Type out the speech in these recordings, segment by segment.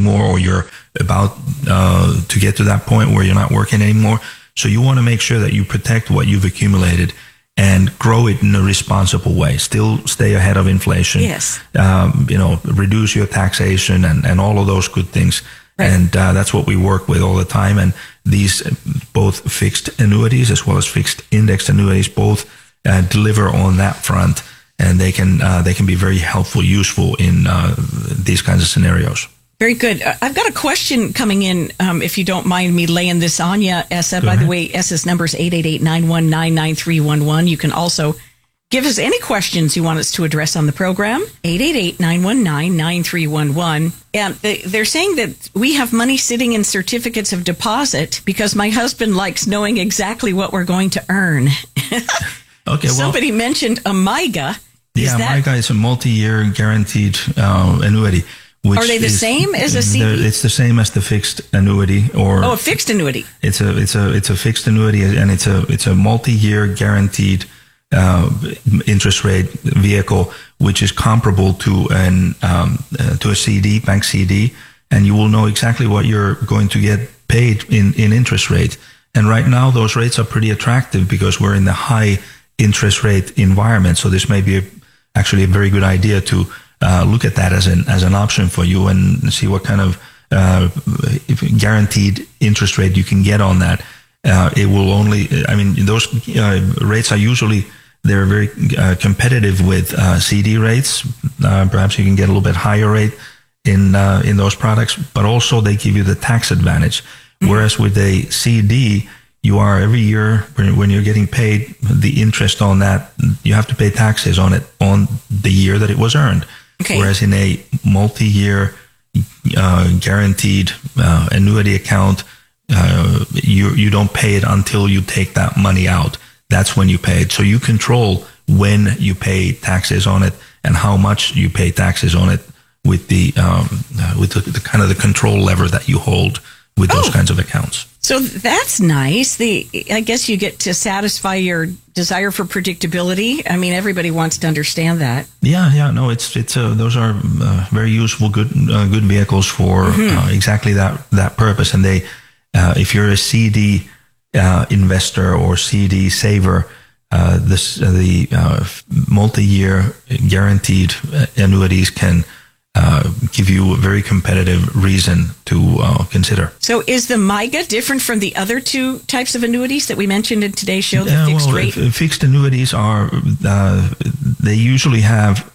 anymore, or you're about to get to that point where you're not working anymore. So you want to make sure that you protect what you've accumulated and grow it in a responsible way. Still stay ahead of inflation. Yes. Reduce your taxation and all of those good things. Right. And that's what we work with all the time. And these both fixed annuities as well as fixed indexed annuities both deliver on that front, and they can be very helpful, useful in these kinds of scenarios. Very good. I've got a question coming in, if you don't mind me laying this on you, Essa. By the way, Essa's number is 888-919-9311. You can also give us any questions you want us to address on the program, 888-919-9311. And they're saying that we have money sitting in certificates of deposit because my husband likes knowing exactly what we're going to earn. Okay, well, somebody mentioned a MYGA. MYGA is a multi-year guaranteed annuity. Are they the same as a CD? It's the same as the fixed annuity, or a fixed annuity. It's a fixed annuity, and it's a multi-year guaranteed interest rate vehicle, which is comparable to a CD, bank CD, and you will know exactly what you're going to get paid in interest rate. And right now, those rates are pretty attractive because we're in the high interest rate environment. So this may be actually a very good idea to look at that as an option for you and see what kind of guaranteed interest rate you can get on that. It will only, those rates are usually, they're very competitive with CD rates. Perhaps you can get a little bit higher rate in those products, but also they give you the tax advantage. Whereas with a CD, you are every year when you're getting paid the interest on that, you have to pay taxes on it on the year that it was earned. Okay. Whereas in a multi-year guaranteed annuity account, you don't pay it until you take that money out. That's when you pay it. So you control when you pay taxes on it and how much you pay taxes on it with the kind of the control lever that you hold with those kinds of accounts. So that's nice. I guess you get to satisfy your desire for predictability. I mean, everybody wants to understand that. Yeah. No, it's those are very useful, good vehicles for exactly that purpose. And they, if you're a CD investor or CD saver, the multi-year guaranteed annuities can give you a very competitive reason to consider. So is the MYGA different from the other two types of annuities that we mentioned in today's show, the fixed rate? Fixed annuities are, they usually have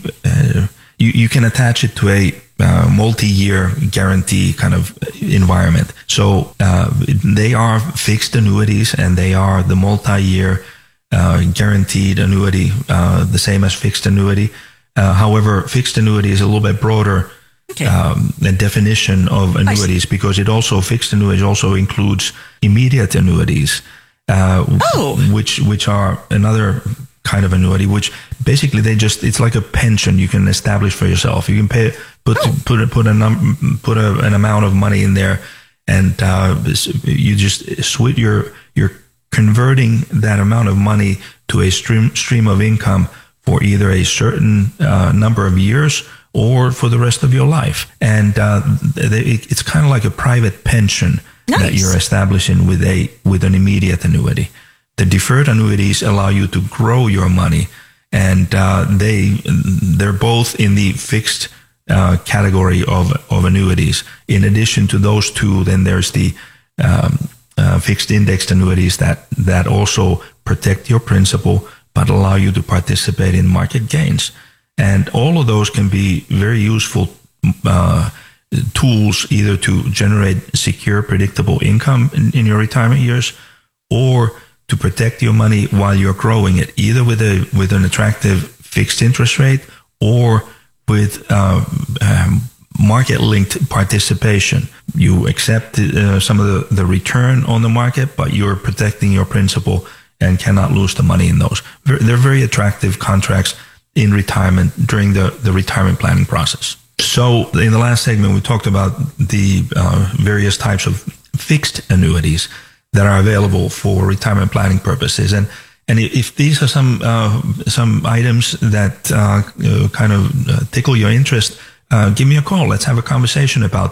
you can attach it to a multi-year guarantee kind of environment. So they are fixed annuities, and they are the multi-year guaranteed annuity, the same as fixed annuity. However, fixed annuity is a little bit broader definition of annuities, because fixed annuities also includes immediate annuities, which are another kind of annuity, which basically it's like a pension you can establish for yourself. You can put an amount of money in there, and you just switch. You're converting that amount of money to a stream of income for either a certain number of years or for the rest of your life. And it's kind of like a private pension that you're establishing with an immediate annuity. The deferred annuities allow you to grow your money, and they're both in the fixed category of annuities. In addition to those two, then there's the fixed indexed annuities that also protect your principal but allow you to participate in market gains. And all of those can be very useful tools, either to generate secure, predictable income in your retirement years, or to protect your money while you're growing it, either with an attractive fixed interest rate or with market-linked participation. You accept some of the return on the market, but you're protecting your principal and cannot lose the money in those. They're very attractive contracts in retirement during the retirement planning process. So in the last segment, we talked about the various types of fixed annuities that are available for retirement planning purposes. And if these are some items that kind of tickle your interest, give me a call. Let's have a conversation about